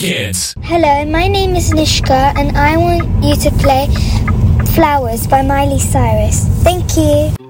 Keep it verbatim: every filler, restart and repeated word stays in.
Kids. Hello, my name is Nishka and I want you to play Flowers by Miley Cyrus. Thank you.